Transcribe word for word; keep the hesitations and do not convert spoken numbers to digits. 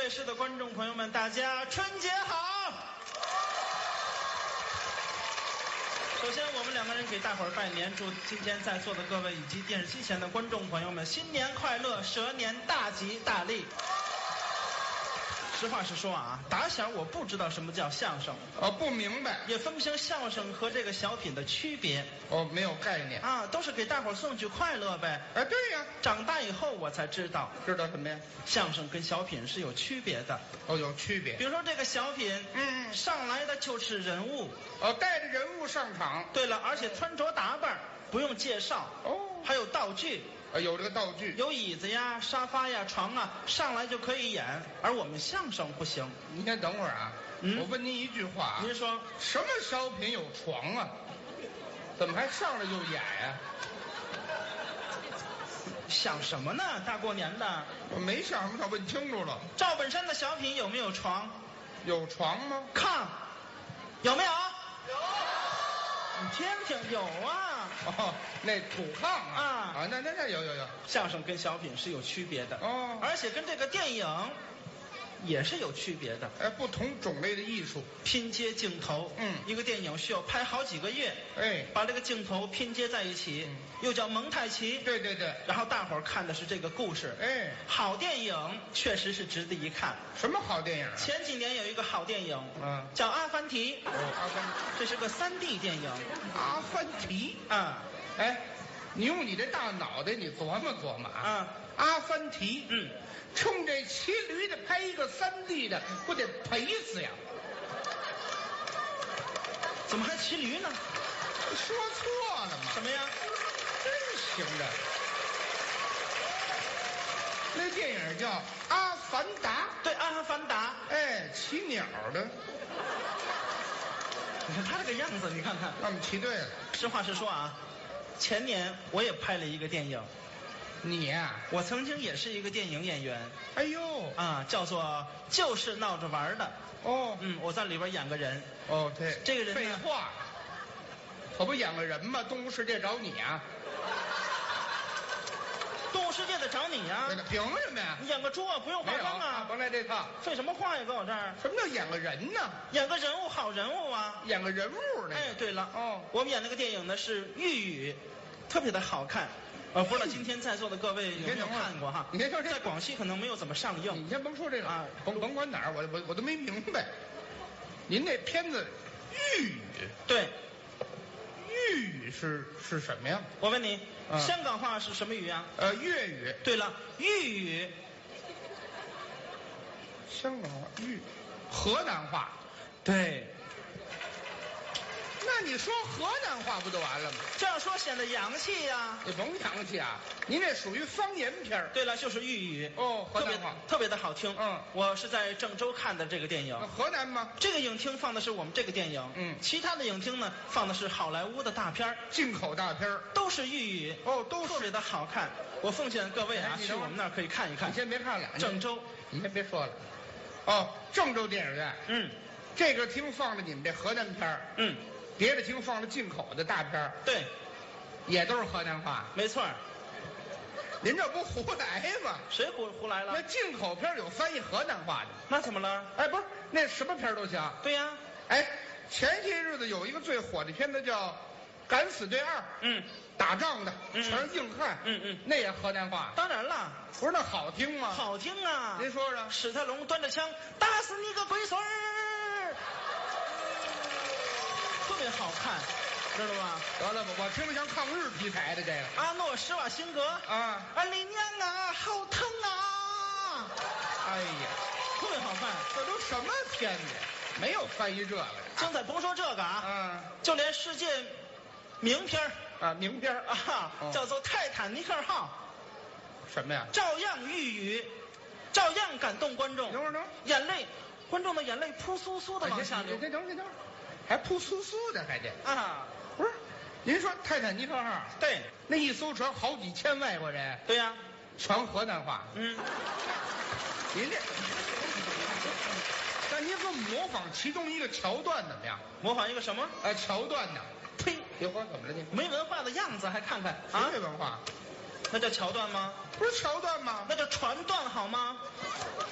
市的观众朋友们，大家春节好！首先，我们两个人给大伙儿拜年，祝今天在座的各位以及电视机前的观众朋友们新年快乐，蛇年大吉大利。实话实说啊，打小我不知道什么叫相声， 哦，不明白， 也分不清相声和这个小品的区别。 哦，没有概念啊，都是给大伙儿送去快乐呗。 哎，对呀， 长大以后我才知道， 知道什么呀？ 相声跟小品是有区别的。 哦，有区别。 比如说这个小品， 嗯嗯， 上来的就是人物， 哦，带着人物上场。 对了，而且穿着打扮不用介绍， 哦， 还有道具。 啊，有这个道具， 有椅子呀、沙发呀、床啊，上来就可以演。而我们相声不行。 您先等会儿啊， 嗯我问您一句话啊， 您说什么小品有床啊？怎么还上来就演呀、 想什么呢？大过年的， 我没想什么，他问清楚了。 赵本山的小品有没有床？ 有床吗？ 炕有没有？有。你听听，有啊。 哦，那土炕啊啊啊，那那那有有有。 相声跟小品是有区别的哦而且跟这个电影也是有区别的。 哎，不同种类的艺术。 拼接镜头， 嗯一个电影需要拍好几个月， 哎， 把这个镜头拼接在一起， 嗯又叫蒙太奇。 对对对， 然后大伙儿看的是这个故事。 哎， 好电影确实是值得一看。 什么好电影啊？ 前几年有一个好电影， 嗯叫《阿凡提》， 哦，阿凡这是个三 D 电影阿凡提。 啊哎，你用你这大脑袋，你琢磨琢磨啊。 啊， 阿凡提， 嗯， 冲这骑驴的拍一个三 D 的，不得赔死呀？ 怎么还骑驴呢？ 说错了吗？ 什么呀？ 真行的。那电影叫《阿凡达》， 对，《阿凡达》。 哎，骑鸟的， 你看他这个样子，你看看。 那我们骑对了。 实话实说啊，前年我也拍了一个电影， 你呀、 我曾经也是一个电影演员哎呦， 啊，叫做就是闹着玩的。 哦， 嗯，我在里边演个人。 哦，对， 这个人呢废话，可不演个人吗？动物世界找你啊？ 动物世界得找你呀、 对了，凭什么呀？ 你演个猪啊，不用化没有妆啊。 甭来这套。 废什么话呀，搁我这儿什么叫演个人呢？ 演个人物，好人物啊。 演个人物呢？ 哎，对了， 哦我们演那个电影呢是《玉宇》，特别的好看。呃，不知道今天在座的各位有没有看过哈？ 你先说这在广西可能没有怎么上映。 你先甭说这个啊甭甭管哪儿，我我我都没明白。您那片子《玉宇对，》， 玉宇是是什么呀？ 我问你， 嗯香港话是什么语啊？ 呃，粤语， 对了，玉宇， 香港话，豫，河南话。 对， 那你说河南话不就完了吗？ 这样说显得洋气呀、 你甭洋气啊，您这属于方言片儿。 对了，就是玉宇。 哦，河特别南话。 特别的好听。 嗯我是在郑州看的这个电影那。河南吗？ 这个影厅放的是我们这个电影， 嗯其他的影厅呢放的是好莱坞的大片儿， 进口大片儿。 都是豫语， 哦都是特别的好看。我奉劝各位啊哎，你等会儿去我们那儿可以看一看你。先别看了， 郑州， 你先别说了。哦，郑州电影院， 嗯这个厅放着你们这河南片儿， 嗯， 别的厅放着进口的大片儿， 对， 也都是河南话。 没错儿。 您这不胡来吗？ 谁胡胡来那了？ 进口片儿有翻译河南话的。 那怎么了？ 哎，不是，那什么片儿都行。 对呀， 哎，前些日子有一个最火的片子叫《敢死队二》， 嗯， 打仗的， 嗯全是硬汉， 嗯嗯那也河南话， 当然了， 不是那好听吗？， 好听啊。 您说说。 史泰龙端着枪打死你个龟孙儿，特别好看，知道吗？ 得了吧，我听着像抗日题材的这个阿诺·施瓦辛格， 啊， 啊，你娘啊，好疼啊！ 哎呀， 特别好看。 这都什么片子呀？没有翻译这个的。 精彩，甭说这个啊， 啊就连世界名片儿啊，名片儿啊， 哦叫做《泰坦尼克号什么呀》，？ 照样寓语，照样感动观众。 等会儿等会儿眼泪，观众的眼泪扑簌簌的往下流哎等等等会儿，还扑簌簌的还得。 啊！ 不是，您说泰坦尼克号对， 那一艘船好几千外国人， 对呀、 全河南话。 嗯， 您这，那您给我模仿其中一个桥段怎么样？ 模仿一个什么？ 呃，桥段呢？ 呸， 别说怎么了你？ 没文化的样子还看看啊， 啊没？文化， 那叫桥段吗？ 不是桥段吗？ 那叫船段好吗？